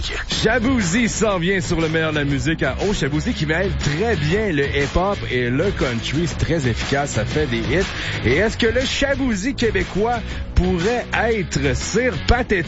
musique. Shaboozy s'en vient sur le meilleur de la musique à haut. Shaboozy qui mêle très bien le hip-hop et le country. C'est très efficace, ça fait des hits. Et est-ce que le Shaboozy québécois pourrait être Sir Pathétique?